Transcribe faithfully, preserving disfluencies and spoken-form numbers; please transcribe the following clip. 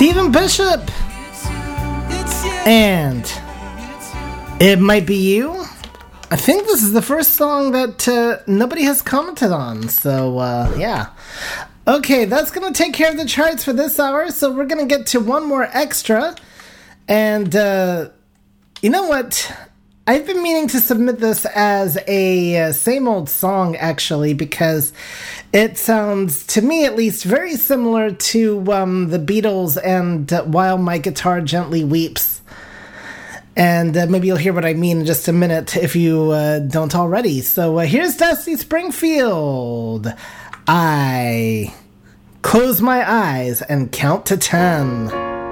Stephen Bishop, and It Might Be You. I think this is the first song that uh, nobody has commented on, so uh, yeah. Okay, that's going to take care of the charts for this hour, so we're going to get to one more extra, and uh, you know what? I've been meaning to submit this as a uh, same old song, actually, because it sounds, to me at least, very similar to um, the Beatles and uh, While My Guitar Gently Weeps. And uh, maybe you'll hear what I mean in just a minute if you uh, don't already. So uh, here's Dusty Springfield. I close my eyes and count to ten.